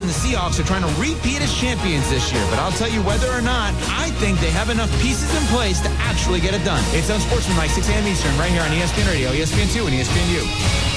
and the Seahawks are trying to repeat as champions this year. But I'll tell you whether or not, I think they have enough pieces in place to actually get it done. It's Unsportsmanlike, 6 a.m. Eastern, right here on ESPN Radio, ESPN2, and ESPNU.